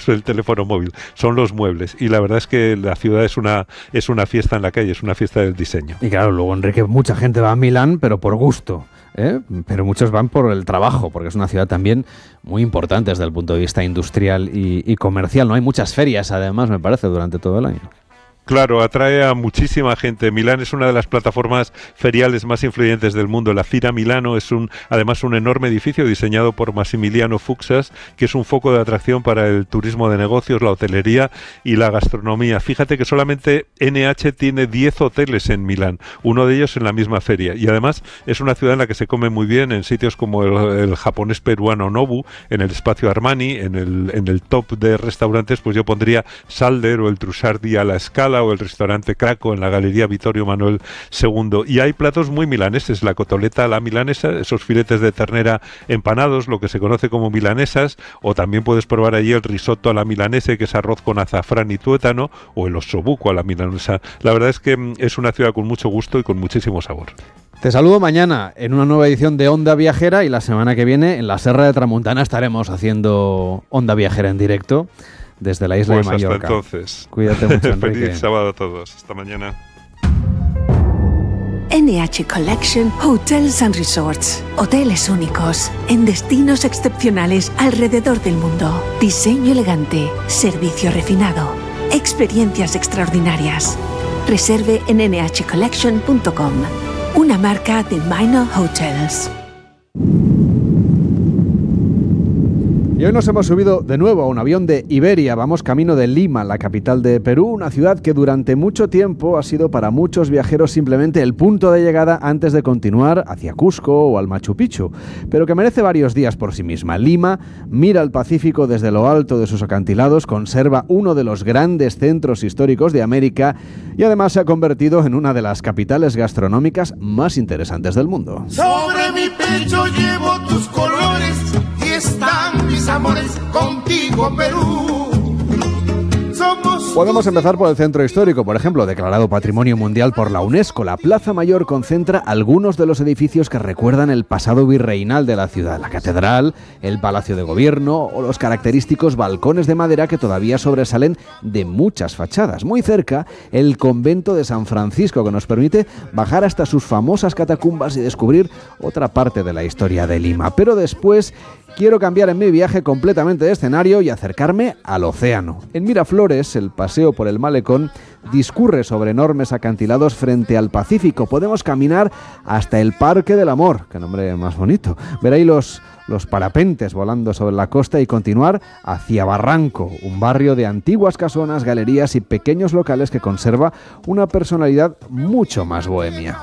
el teléfono móvil, son los muebles. Y la verdad es que la ciudad es una fiesta en la calle, es una fiesta del diseño. Y claro, luego, Enrique, mucha gente va a Milán, pero por gusto, ¿eh? Pero muchos van por el trabajo, porque es una ciudad también muy importante desde el punto de vista industrial y comercial. No hay muchas ferias, además, me parece, durante todo el año. Claro, atrae a muchísima gente. Milán es una de las plataformas feriales más influyentes del mundo. La Fira Milano es además un enorme edificio diseñado por Massimiliano Fuksas, que es un foco de atracción para el turismo de negocios, la hotelería y la gastronomía. Fíjate que solamente NH tiene 10 hoteles en Milán, uno de ellos en la misma feria. Y además es una ciudad en la que se come muy bien, en sitios como el japonés peruano Nobu, en el espacio Armani, en el top de restaurantes, pues yo pondría Salder o el Trusardi a la Scala, o el restaurante Craco en la Galería Vittorio Manuel II. Y hay platos muy milaneses, la cotoleta a la milanesa, esos filetes de ternera empanados, lo que se conoce como milanesas, o también puedes probar allí el risotto a la milanese, que es arroz con azafrán y tuétano, o el ossobuco a la milanesa. La verdad es que es una ciudad con mucho gusto y con muchísimo sabor. Te saludo mañana en una nueva edición de Onda Viajera, y la semana que viene en la Serra de Tramuntana estaremos haciendo Onda Viajera en directo desde la isla de Mallorca. Hasta entonces. Cuídate mucho, Enrique. Feliz sábado a todos. Hasta mañana. NH Collection Hotels and Resorts. Hoteles únicos en destinos excepcionales alrededor del mundo. Diseño elegante, servicio refinado, experiencias extraordinarias. Reserve en nhcollection.com. Una marca de Minor Hotels. Y hoy nos hemos subido de nuevo a un avión de Iberia. Vamos camino de Lima, la capital de Perú, una ciudad que durante mucho tiempo ha sido para muchos viajeros simplemente el punto de llegada antes de continuar hacia Cusco o al Machu Picchu, pero que merece varios días por sí misma. Lima mira al Pacífico desde lo alto de sus acantilados, conserva uno de los grandes centros históricos de América y además se ha convertido en una de las capitales gastronómicas más interesantes del mundo. Sobre mi pecho llevo tus colores y están mis amores contigo, Perú. Podemos empezar por el centro histórico, por ejemplo, declarado Patrimonio Mundial por la UNESCO. La Plaza Mayor concentra algunos de los edificios que recuerdan el pasado virreinal de la ciudad. La catedral, el Palacio de Gobierno o los característicos balcones de madera que todavía sobresalen de muchas fachadas. Muy cerca, el convento de San Francisco, que nos permite bajar hasta sus famosas catacumbas y descubrir otra parte de la historia de Lima. Pero después quiero cambiar en mi viaje completamente de escenario y acercarme al océano. En Miraflores, el paseo por el malecón discurre sobre enormes acantilados frente al Pacífico. Podemos caminar hasta el Parque del Amor, qué nombre más bonito. Ver ahí los parapentes volando sobre la costa y continuar hacia Barranco, un barrio de antiguas casonas, galerías y pequeños locales que conserva una personalidad mucho más bohemia.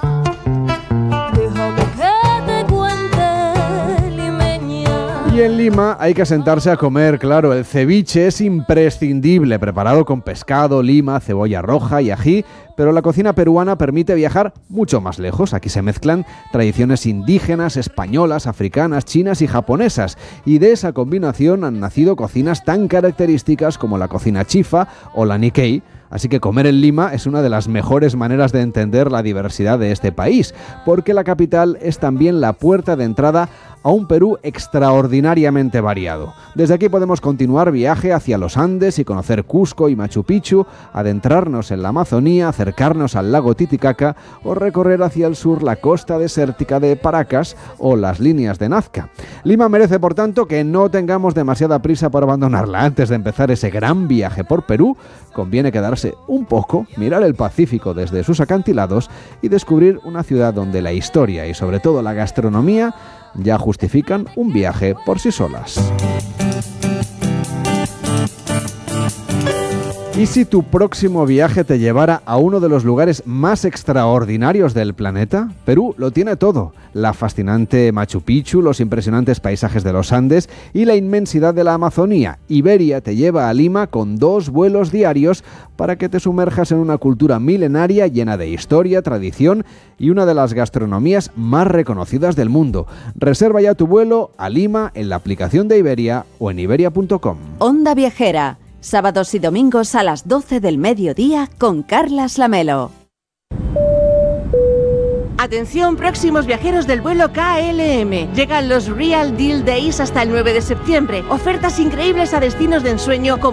Y en Lima hay que sentarse a comer, claro, el ceviche es imprescindible, preparado con pescado, lima, cebolla roja y ají, pero la cocina peruana permite viajar mucho más lejos. Aquí se mezclan tradiciones indígenas, españolas, africanas, chinas y japonesas, y de esa combinación han nacido cocinas tan características como la cocina chifa o la Nikkei. Así que comer en Lima es una de las mejores maneras de entender la diversidad de este país, porque la capital es también la puerta de entrada a un Perú extraordinariamente variado. Desde aquí podemos continuar viaje hacia los Andes y conocer Cusco y Machu Picchu, adentrarnos en la Amazonía, acercarnos al lago Titicaca o recorrer hacia el sur la costa desértica de Paracas o las líneas de Nazca. Lima merece, por tanto, que no tengamos demasiada prisa por abandonarla. Antes de empezar ese gran viaje por Perú, conviene quedarse un poco, mirar el Pacífico desde sus acantilados y descubrir una ciudad donde la historia y sobre todo la gastronomía ya justifican un viaje por sí solas. ¿Y si tu próximo viaje te llevara a uno de los lugares más extraordinarios del planeta? Perú lo tiene todo. La fascinante Machu Picchu, los impresionantes paisajes de los Andes y la inmensidad de la Amazonía. Iberia te lleva a Lima con 2 vuelos diarios para que te sumerjas en una cultura milenaria llena de historia, tradición y una de las gastronomías más reconocidas del mundo. Reserva ya tu vuelo a Lima en la aplicación de Iberia o en iberia.com. Onda Viajera. Sábados y domingos a las 12 del mediodía con Carlas Lamelo. Atención, próximos viajeros del vuelo KLM. Llegan los Real Deal Days hasta el 9 de septiembre. Ofertas increíbles a destinos de ensueño como